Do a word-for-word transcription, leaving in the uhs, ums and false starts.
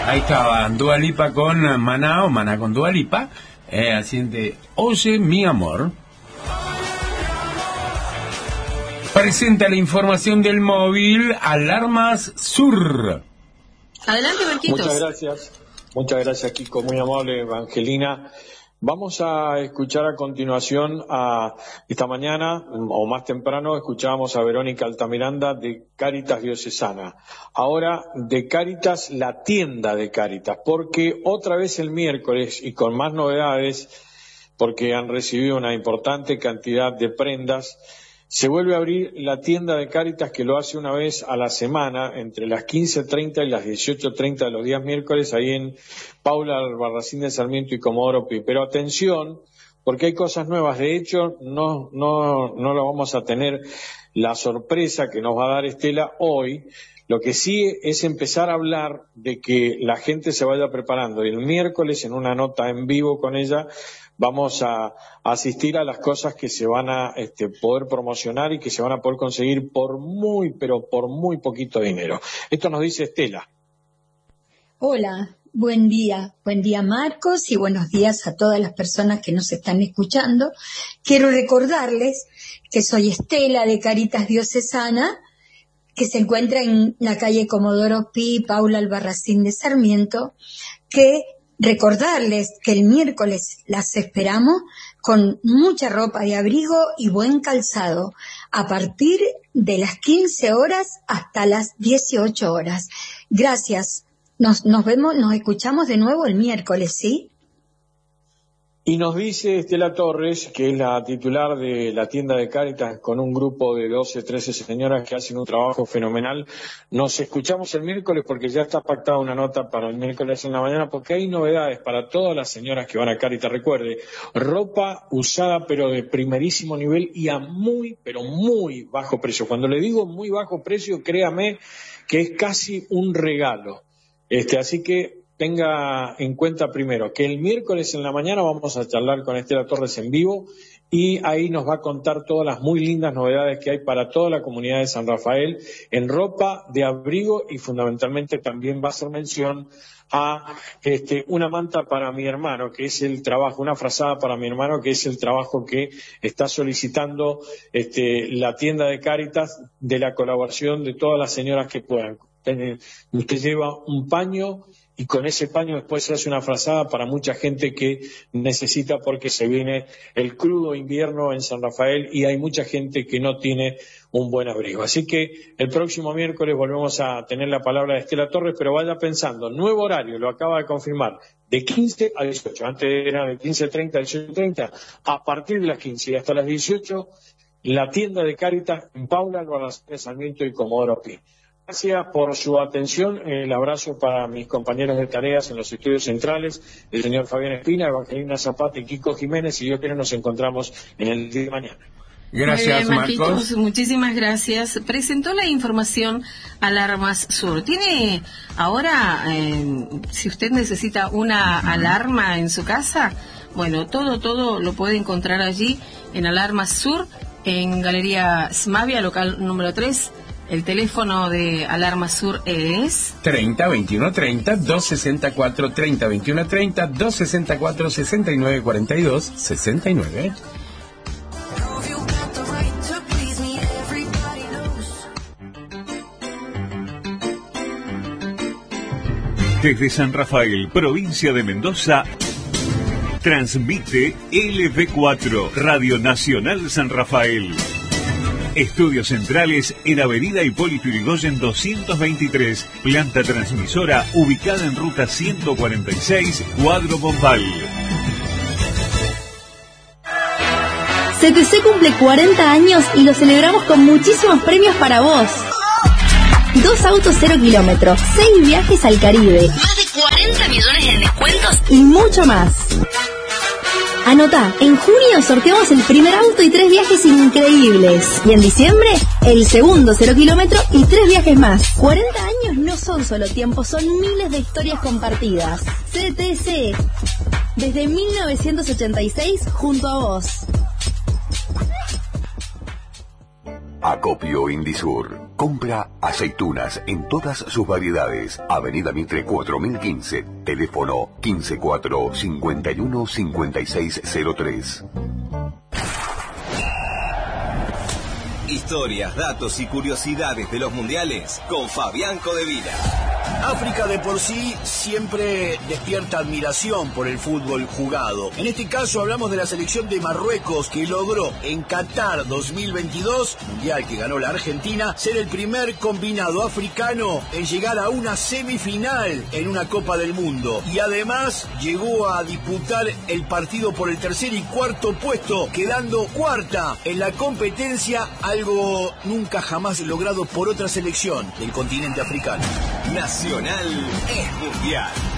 Ahí estaban Dua Lipa con Maná o Maná con Dua Lipa, eh, haciendo Oye mi amor. Presenta la información del móvil Alarmas Sur. Adelante, Marquitos. Muchas gracias, muchas gracias, Kiko, muy amable, Evangelina. Vamos a escuchar a continuación, a esta mañana, o más temprano, escuchábamos a Verónica Altamiranda de Cáritas Diocesana. Ahora, de Cáritas, la tienda de Cáritas, porque otra vez el miércoles, y con más novedades, porque han recibido una importante cantidad de prendas, se vuelve a abrir la tienda de Cáritas, que lo hace una vez a la semana, entre las quince treinta y las dieciocho treinta de los días miércoles, ahí en Paula Albarracín de Sarmiento y Comodoro Pi. Pero atención, porque hay cosas nuevas. De hecho, no, no, no lo vamos a tener la sorpresa que nos va a dar Estela hoy. Lo que sí es empezar a hablar de que la gente se vaya preparando. Y el miércoles, en una nota en vivo con ella, vamos a asistir a las cosas que se van a este, poder promocionar y que se van a poder conseguir por muy, pero por muy poquito dinero. Esto nos dice Estela. Hola, buen día. Buen día, Marcos, y buenos días a todas las personas que nos están escuchando. Quiero recordarles que soy Estela de Cáritas Diocesana, que se encuentra en la calle Comodoro Pi, Paula Albarracín de Sarmiento, que recordarles que el miércoles las esperamos con mucha ropa de abrigo y buen calzado, a partir de las quince horas hasta las dieciocho horas. Gracias. Nos, nos vemos, nos escuchamos de nuevo el miércoles, ¿sí? Y nos dice Estela Torres, que es la titular de la tienda de Cáritas, con un grupo de doce, trece señoras que hacen un trabajo fenomenal. Nos escuchamos el miércoles porque ya está pactada una nota para el miércoles en la mañana, porque hay novedades para todas las señoras que van a Cáritas. Recuerde, ropa usada pero de primerísimo nivel y a muy, pero muy bajo precio. Cuando le digo muy bajo precio, créame que es casi un regalo. Este, así que tenga en cuenta primero que el miércoles en la mañana vamos a charlar con Estela Torres en vivo y ahí nos va a contar todas las muy lindas novedades que hay para toda la comunidad de San Rafael en ropa de abrigo, y fundamentalmente también va a hacer mención a este, una manta para mi hermano, que es el trabajo, una frazada para mi hermano, que es el trabajo que está solicitando este, la tienda de Cáritas, de la colaboración de todas las señoras que puedan. Usted lleva un paño y con ese paño después se hace una frazada para mucha gente que necesita, porque se viene el crudo invierno en San Rafael y hay mucha gente que no tiene un buen abrigo. Así que el próximo miércoles volvemos a tener la palabra de Estela Torres, pero vaya pensando, nuevo horario, lo acaba de confirmar, de quince a dieciocho, antes era de quince treinta a dieciocho treinta, a partir de las quince y hasta las dieciocho, la tienda de Cáritas en Paula Albarracín de Sarmiento y Comodoro Pi. Gracias por su atención. El abrazo para mis compañeros de tareas en los estudios centrales, el señor Fabián Espina, Evangelina Zapata y Kiko Jiménez, y yo quiero nos encontramos en el día de mañana. Gracias, Muy bien, Marcos. Marquitos, muchísimas gracias. Presentó la información Alarmas Sur. Tiene ahora, eh, si usted necesita una alarma en su casa, bueno, todo, todo lo puede encontrar allí en Alarmas Sur, en Galería Smavia, local número tres. El teléfono de Alarma Sur es treinta, veintiuno treinta, doscientos sesenta y cuatro, treinta, veintiuno treinta, doscientos sesenta y cuatro, sesenta y nueve cuarenta y dos, sesenta y nueve. Desde San Rafael, provincia de Mendoza, transmite L V cuatro, Radio Nacional San Rafael. Estudios centrales en Avenida Hipólito Yrigoyen doscientos veintitrés, planta transmisora ubicada en ruta ciento cuarenta y seis, Cuadro Bombal. C T C cumple cuarenta años y lo celebramos con muchísimos premios para vos. Dos autos cero kilómetros, seis viajes al Caribe, más de cuarenta millones en descuentos y mucho más. Anotá, en junio sorteamos el primer auto y tres viajes increíbles. Y en diciembre, el segundo cero kilómetro y tres viajes más. cuarenta años no son solo tiempo, son miles de historias compartidas. C T C, desde mil novecientos ochenta y seis, junto a vos. Acopio Indisur. Compra aceitunas en todas sus variedades. Avenida Mitre cuatro mil quince. Teléfono quince cuatro cincuenta y uno cincuenta y seis cero tres. Historias, datos y curiosidades de los mundiales con Fabián Codevila. África de por sí siempre despierta admiración por el fútbol jugado. En este caso hablamos de la selección de Marruecos, que logró en Qatar dos mil veintidós, mundial que ganó la Argentina, ser el primer combinado africano en llegar a una semifinal en una Copa del Mundo. Y además llegó a disputar el partido por el tercer y cuarto puesto, quedando cuarta en la competencia, algo nunca jamás logrado por otra selección del continente africano. Nacional es mundial.